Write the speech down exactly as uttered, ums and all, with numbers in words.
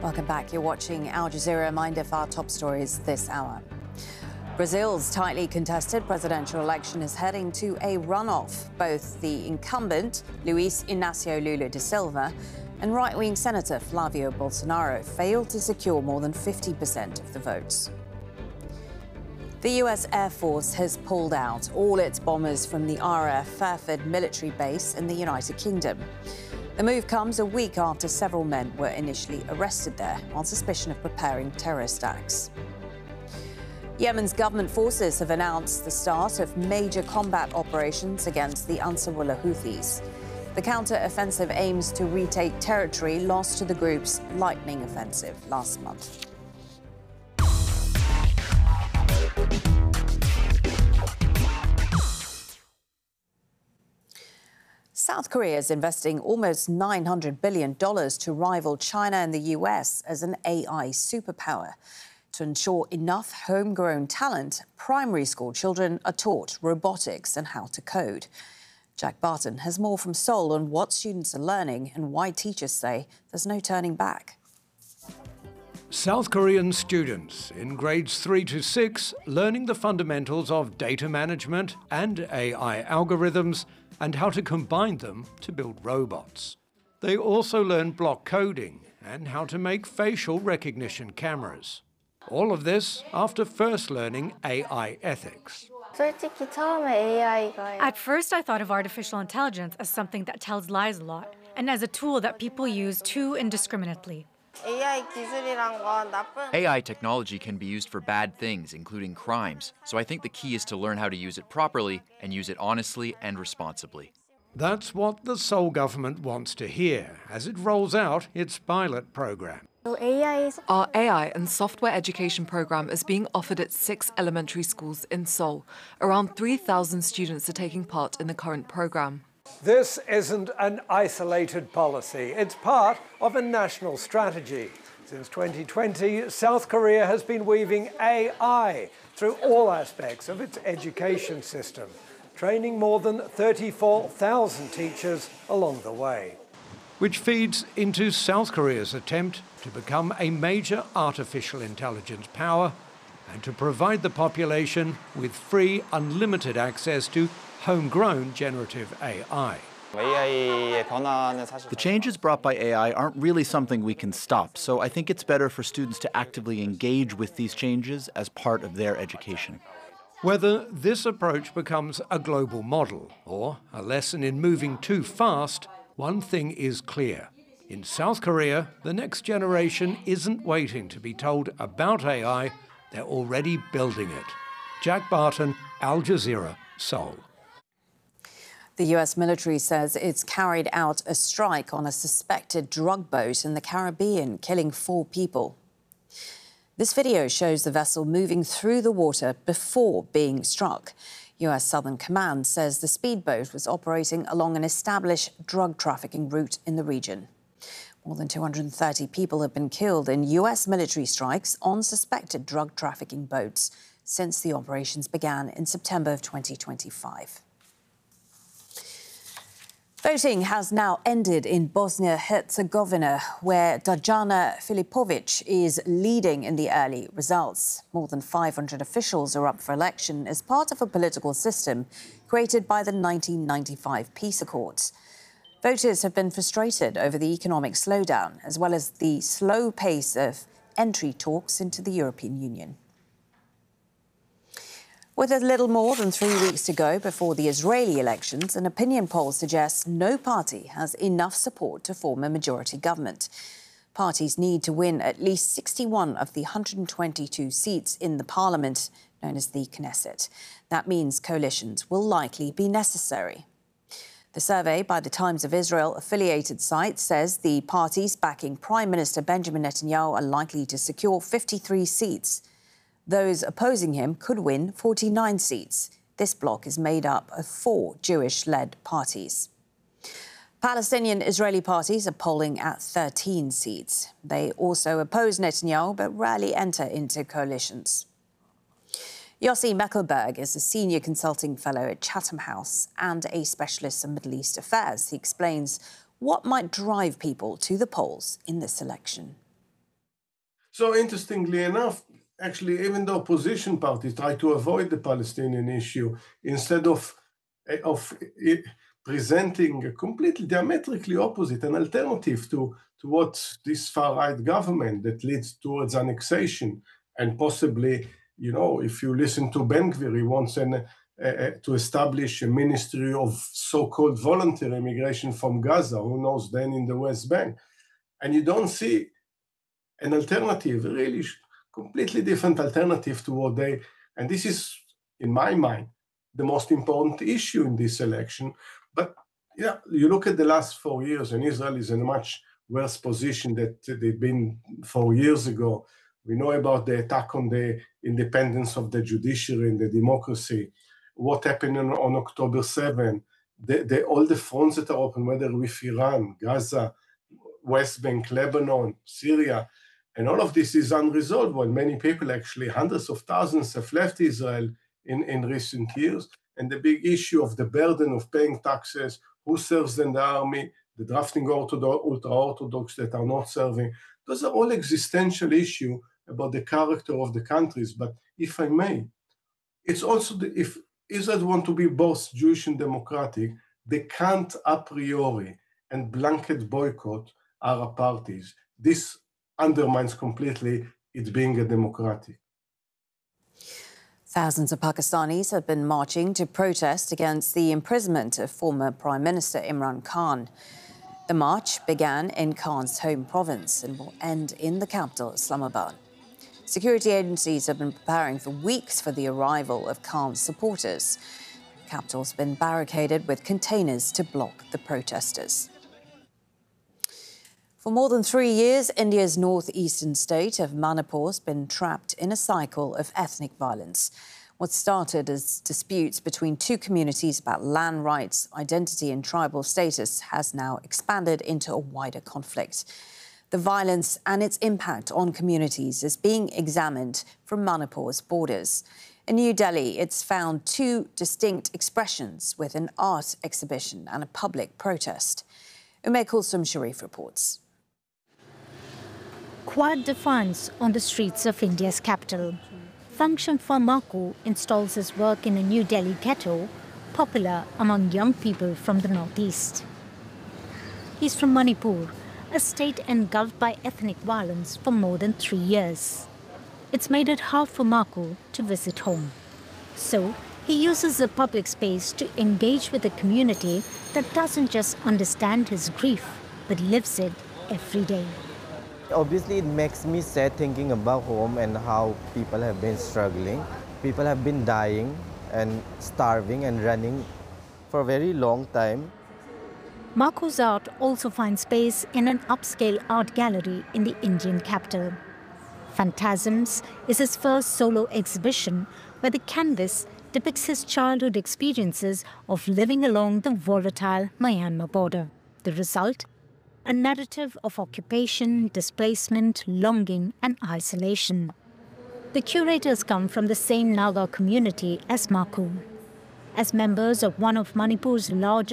Welcome back. You're watching Al Jazeera. Reminder for our top stories this hour. Brazil's tightly contested presidential election is heading to a runoff. Both the incumbent, Luiz Inácio Lula da Silva, and right-wing Senator Flavio Bolsonaro failed to secure more than fifty percent of the votes. The U S Air Force has pulled out all its bombers from the R A F Fairford military base in the United Kingdom. The move comes a week after several men were initially arrested there on suspicion of preparing terrorist acts. Yemen's government forces have announced the start of major combat operations against the Ansarullah Houthis. The counter-offensive aims to retake territory lost to the group's lightning offensive last month. South Korea is investing almost nine hundred billion dollars to rival China and the U S as an A I superpower. To ensure enough homegrown talent, primary school children are taught robotics and how to code. Jack Barton has more from Seoul on what students are learning and why teachers say there's no turning back. South Korean students in grades three to six learning the fundamentals of data management and A I algorithms and how to combine them to build robots. They also learn block coding and how to make facial recognition cameras. All of this after first learning A I ethics. At first, I thought of artificial intelligence as something that tells lies a lot and as a tool that people use too indiscriminately. A I technology can be used for bad things, including crimes, so I think the key is to learn how to use it properly and use it honestly and responsibly. That's what the Seoul government wants to hear as it rolls out its pilot program. Our A I and software education program is being offered at six elementary schools in Seoul. Around three thousand students are taking part in the current program. This isn't an isolated policy. It's part of a national strategy. Since twenty twenty, South Korea has been weaving A I through all aspects of its education system, training more than thirty-four thousand teachers along the way. Which feeds into South Korea's attempt to become a major artificial intelligence power and to provide the population with free, unlimited access to homegrown generative A I. The changes brought by A I aren't really something we can stop, so I think it's better for students to actively engage with these changes as part of their education. Whether this approach becomes a global model or a lesson in moving too fast, one thing is clear. In South Korea, the next generation isn't waiting to be told about A I, they're already building it. Jack Barton, Al Jazeera, Seoul. The U S military says it's carried out a strike on a suspected drug boat in the Caribbean, killing four people. This video shows the vessel moving through the water before being struck. U S Southern Command says the speedboat was operating along an established drug trafficking route in the region. More than two hundred thirty people have been killed in U S military strikes on suspected drug trafficking boats since the operations began in September of twenty twenty-five. Voting has now ended in Bosnia-Herzegovina, where Dajana Filipovic is leading in the early results. More than five hundred officials are up for election as part of a political system created by the nineteen ninety-five peace accords. Voters have been frustrated over the economic slowdown, as well as the slow pace of entry talks into the European Union. With a little more than three weeks to go before the Israeli elections, an opinion poll suggests no party has enough support to form a majority government. Parties need to win at least sixty-one of the one hundred twenty-two seats in the parliament, known as the Knesset. That means coalitions will likely be necessary. The survey by the Times of Israel affiliated site says the parties backing Prime Minister Benjamin Netanyahu are likely to secure fifty-three seats. Those opposing him could win forty-nine seats. This bloc is made up of four Jewish-led parties. Palestinian-Israeli parties are polling at thirteen seats. They also oppose Netanyahu but rarely enter into coalitions. Yossi Meckelberg is a senior consulting fellow at Chatham House and a specialist in Middle East affairs. He explains what might drive people to the polls in this election. So interestingly enough, actually, even the opposition parties try to avoid the Palestinian issue instead of, of presenting a completely diametrically opposite, an alternative to, to what this far-right government that leads towards annexation and possibly, you know, if you listen to Ben Gvir, he wants an, uh, to establish a ministry of so-called voluntary immigration from Gaza, who knows, then in the West Bank. And you don't see an alternative, really completely different alternative to what they, and this is, in my mind, the most important issue in this election. But yeah, you look at the last four years, and Israel is in a much worse position that they've been four years ago. We know about the attack on the independence of the judiciary and the democracy, what happened on, on October seventh, the, the, all the fronts that are open, whether with Iran, Gaza, West Bank, Lebanon, Syria, and all of this is unresolved when many people, actually hundreds of thousands, have left Israel in, in recent years. And the big issue of the burden of paying taxes, who serves in the army, the drafting ultra-Orthodox that are not serving, those are all existential issues about the character of the countries. But if I may, it's also, the, if Israel want to be both Jewish and democratic, they can't a priori and blanket boycott Arab parties. This undermines completely it being a democratic. Thousands of Pakistanis have been marching to protest against the imprisonment of former Prime Minister Imran Khan. The march began in Khan's home province and will end in the capital, Islamabad. Security agencies have been preparing for weeks for the arrival of Khan's supporters. The capital's been barricaded with containers to block the protesters. For more than three years, India's northeastern state of Manipur has been trapped in a cycle of ethnic violence. What started as disputes between two communities about land rights, identity and tribal status has now expanded into a wider conflict. The violence and its impact on communities is being examined from Manipur's borders. In New Delhi, it's found two distinct expressions with an art exhibition and a public protest. Ume Kulsum Sharif reports. Quiet defiance on the streets of India's capital. Function Farmaku installs his work in a New Delhi ghetto, popular among young people from the northeast. He's from Manipur, a state engulfed by ethnic violence for more than three years. It's made it hard for Maku to visit home. So he uses the public space to engage with a community that doesn't just understand his grief, but lives it every day. Obviously, it makes me sad thinking about home and how people have been struggling. People have been dying and starving and running for a very long time. Maku's art also finds space in an upscale art gallery in the Indian capital. Phantasms is his first solo exhibition where the canvas depicts his childhood experiences of living along the volatile Myanmar border. The result? A narrative of occupation, displacement, longing and isolation. The curators come from the same Naga community as Maku. As members of one of Manipur's largest